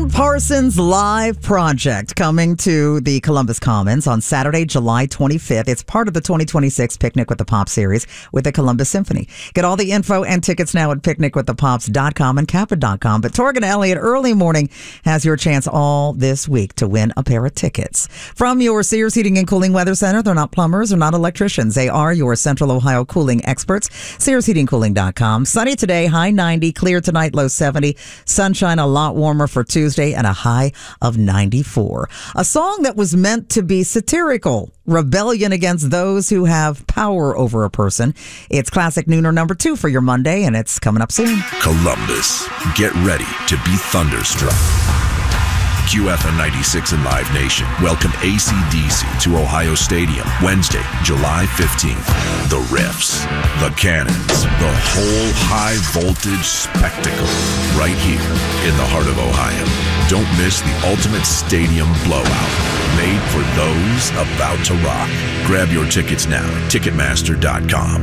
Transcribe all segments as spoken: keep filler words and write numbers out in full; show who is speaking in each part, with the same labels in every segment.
Speaker 1: Parsons Live Project coming to the Columbus Commons on Saturday, July twenty-fifth. It's part of the twenty twenty-six Picnic with the Pops series with the Columbus Symphony. Get all the info and tickets now at picnic with the pops dot com and kappa dot com. But Torgan Elliott early morning has your chance all this week to win a pair of tickets. From your Sears Heating and Cooling Weather Center, they're not plumbers, they're not electricians. They are your Central Ohio cooling experts. sears heating cooling dot com. Sunny today, high ninety, clear tonight, low seventy. Sunshine a lot warmer for Tuesday and a high of ninety-four. A song that was meant to be satirical, rebellion against those who have power over a person. It's Classic Nooner number two for your Monday, and it's coming up soon.
Speaker 2: Columbus, get ready to be thunderstruck. Q F M ninety-six and Live Nation welcome A C D C to Ohio Stadium Wednesday, July fifteenth. The Riffs, the Cannons, the whole high-voltage spectacle right here in the heart of Ohio. Don't miss the ultimate stadium blowout made for those about to rock. Grab your tickets now at ticketmaster dot com.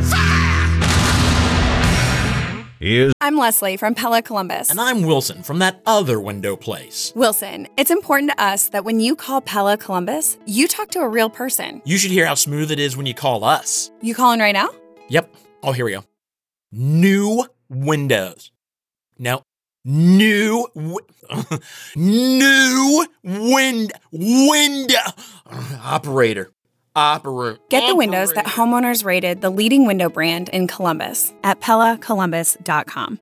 Speaker 3: Is
Speaker 4: I'm Leslie from Pella Columbus.
Speaker 5: And I'm Wilson from that other window place.
Speaker 4: Wilson, it's important to us that when you call Pella Columbus, you talk to a real person.
Speaker 5: You should hear how smooth it is when you call us.
Speaker 4: You calling right now?
Speaker 5: Yep. Oh, here we go. New windows. No. New wi- New wind window operator. Operator.
Speaker 4: Get the windows that homeowners rated the leading window brand in Columbus at pella columbus dot com.